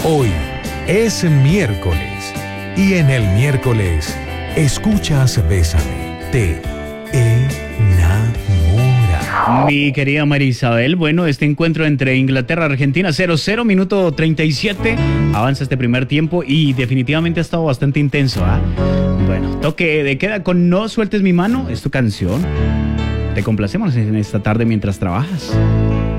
Hoy es miércoles y en el miércoles escuchas Bésame, te enamora. Mi querida María Isabel, bueno, este encuentro entre Inglaterra y Argentina 0-0, minuto 37, avanza este primer tiempo y definitivamente ha estado bastante intenso, ¿ah? Bueno, toque de queda con No Sueltes Mi Mano, es tu canción. Te complacemos en esta tarde mientras trabajas.